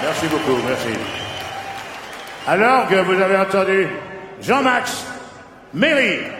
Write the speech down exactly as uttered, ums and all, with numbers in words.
Merci beaucoup, merci. Alors que vous avez entendu Jean-Max Méry.